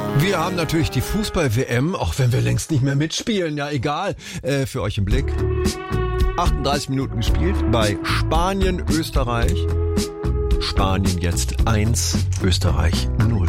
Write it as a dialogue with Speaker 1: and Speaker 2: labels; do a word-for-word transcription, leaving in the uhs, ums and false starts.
Speaker 1: Wir haben natürlich die Fußball-W M, auch wenn wir längst nicht mehr mitspielen, ja egal, äh, für euch im Blick. achtunddreißig Minuten gespielt bei Spanien, Österreich. Spanien jetzt eins, Österreich null.